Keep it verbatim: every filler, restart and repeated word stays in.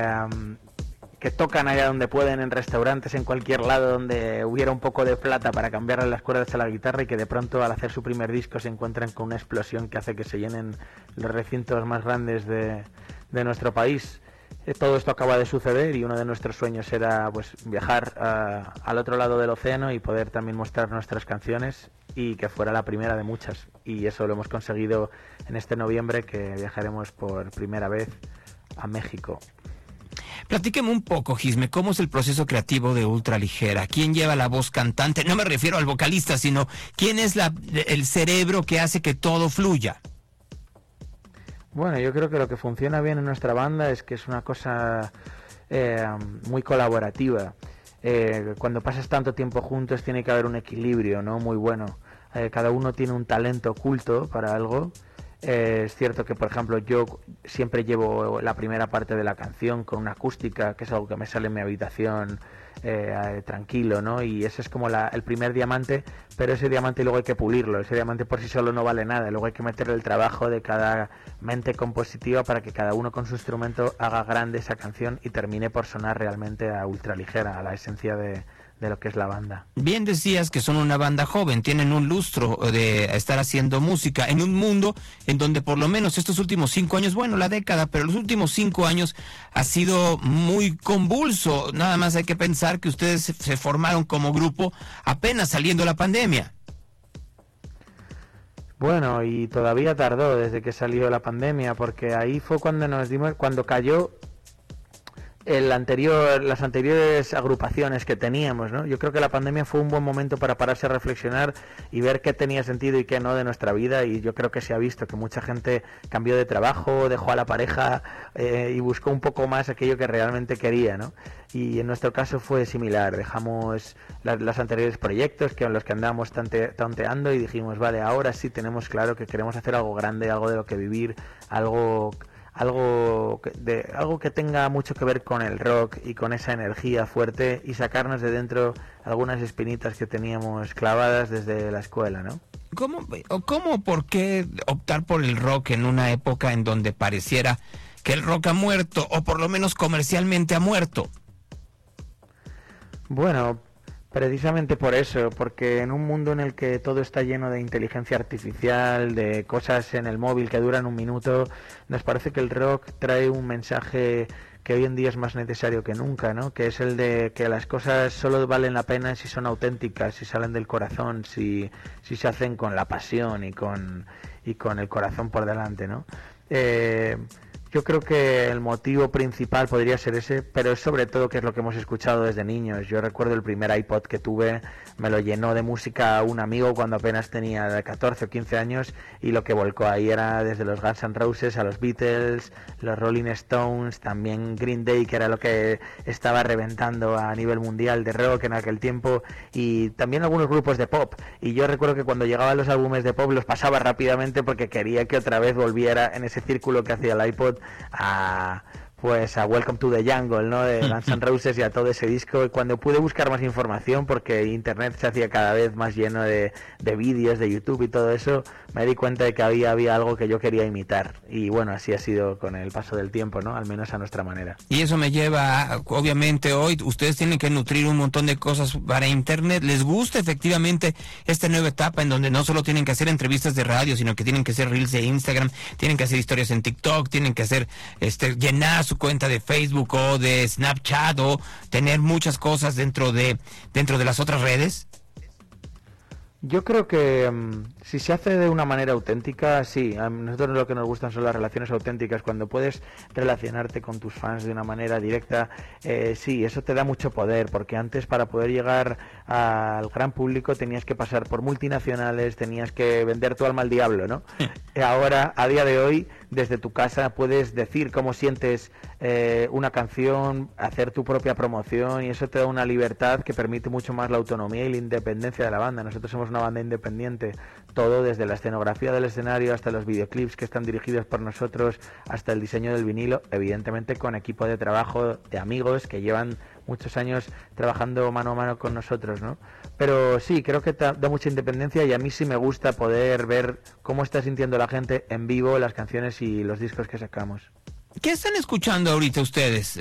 eh, que tocan allá donde pueden, en restaurantes, en cualquier lado donde hubiera un poco de plata para cambiarle las cuerdas a la guitarra, y que de pronto al hacer su primer disco se encuentran con una explosión que hace que se llenen los recintos más grandes de, de nuestro país. Eh, todo esto acaba de suceder y uno de nuestros sueños era pues viajar a, al otro lado del océano y poder también mostrar nuestras canciones, y que fuera la primera de muchas, y eso lo hemos conseguido en este noviembre, que viajaremos por primera vez a México. Platíqueme un poco, Gizme, ¿cómo es el proceso creativo de Ultraligera? ¿Quién lleva la voz cantante? No me refiero al vocalista, sino ¿quién es la, el cerebro que hace que todo fluya? Bueno, yo creo que lo que funciona bien en nuestra banda es que es una cosa eh, muy colaborativa. Eh, cuando pasas tanto tiempo juntos tiene que haber un equilibrio, ¿no? Muy bueno. Eh, cada uno tiene un talento oculto para algo. Eh, es cierto que, por ejemplo, yo siempre llevo la primera parte de la canción con una acústica, que es algo que me sale en mi habitación eh, tranquilo, ¿no? Y ese es como la, el primer diamante, pero ese diamante luego hay que pulirlo. Ese diamante por sí solo no vale nada, luego hay que meterle el trabajo de cada mente compositiva para que cada uno con su instrumento haga grande esa canción y termine por sonar realmente a Ultraligera, a la esencia de, de lo que es la banda. Bien decías que son una banda joven, tienen un lustro de estar haciendo música en un mundo en donde por lo menos estos últimos cinco años, bueno, la década, pero los últimos cinco años ha sido muy convulso. Nada más hay que pensar que ustedes se formaron como grupo apenas saliendo la pandemia. Bueno, y todavía tardó desde que salió la pandemia, porque ahí fue cuando nos dimos, cuando cayó el anterior, las anteriores agrupaciones que teníamos, ¿no? Yo creo que la pandemia fue un buen momento para pararse a reflexionar y ver qué tenía sentido y qué no de nuestra vida, y yo creo que se ha visto que mucha gente cambió de trabajo, dejó a la pareja eh, y buscó un poco más aquello que realmente quería, ¿no? Y en nuestro caso fue similar, dejamos las, los anteriores proyectos que en los que andábamos tante, tanteando y dijimos, vale, ahora sí tenemos claro que queremos hacer algo grande, algo de lo que vivir, algo... algo que, de, algo que tenga mucho que ver con el rock y con esa energía fuerte, y sacarnos de dentro algunas espinitas que teníamos clavadas desde la escuela, ¿no? ¿Cómo, cómo, por qué optar por el rock en una época en donde pareciera que el rock ha muerto, o por lo menos comercialmente ha muerto? Bueno, precisamente por eso, porque en un mundo en el que todo está lleno de inteligencia artificial, de cosas en el móvil que duran un minuto, nos parece que el rock trae un mensaje que hoy en día es más necesario que nunca, ¿no? Que es el de que las cosas solo valen la pena si son auténticas, si salen del corazón, si, si se hacen con la pasión y con, y con el corazón por delante, ¿no? Eh... Yo creo que el motivo principal podría ser ese, pero es sobre todo que es lo que hemos escuchado desde niños. Yo recuerdo el primer iPod que tuve, me lo llenó de música un amigo cuando apenas tenía catorce o quince años, y lo que volcó ahí era desde los Guns N' Roses a los Beatles, los Rolling Stones, también Green Day, que era lo que estaba reventando a nivel mundial de rock en aquel tiempo, y también algunos grupos de pop. Y yo recuerdo que cuando llegaban los álbumes de pop los pasaba rápidamente porque quería que otra vez volviera en ese círculo que hacía el iPod a pues a Welcome to the Jungle, ¿no? De Guns N' Roses, y a todo ese disco. Y cuando pude buscar más información, porque internet se hacía cada vez más lleno de, de vídeos de YouTube y todo eso, me di cuenta de que había, había algo que yo quería imitar. Y bueno, así ha sido con el paso del tiempo, ¿no? Al menos a nuestra manera. Y eso me lleva, a, obviamente hoy ustedes tienen que nutrir un montón de cosas para internet. ¿Les gusta efectivamente esta nueva etapa en donde no solo tienen que hacer entrevistas de radio, sino que tienen que hacer reels de Instagram, tienen que hacer historias en TikTok, tienen que hacer, este, llenar su cuenta de Facebook o de Snapchat, o tener muchas cosas dentro de dentro de las otras redes? Yo creo que um, si se hace de una manera auténtica, sí. A nosotros lo que nos gustan son las relaciones auténticas. Cuando puedes relacionarte con tus fans de una manera directa, eh, sí, eso te da mucho poder, porque antes, para poder llegar al gran público, tenías que pasar por multinacionales, tenías que vender tu alma al diablo, ¿no? Ahora, a día de hoy, desde tu casa puedes decir cómo sientes eh, una canción, hacer tu propia promoción, y eso te da una libertad que permite mucho más la autonomía y la independencia de la banda. Nosotros somos una banda independiente, todo desde la escenografía del escenario hasta los videoclips que están dirigidos por nosotros, hasta el diseño del vinilo, evidentemente con equipo de trabajo de amigos que llevan muchos años trabajando mano a mano con nosotros, ¿no? Pero sí, creo que te da mucha independencia, y a mí sí me gusta poder ver cómo está sintiendo la gente en vivo las canciones y los discos que sacamos. ¿Qué están escuchando ahorita ustedes?